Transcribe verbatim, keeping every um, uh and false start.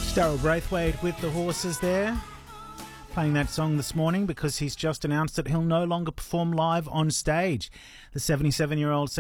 Darryl Braithwaite with the Horses there, playing that song this morning because he's just announced that he'll no longer perform live on stage. The seventy-seven-year-old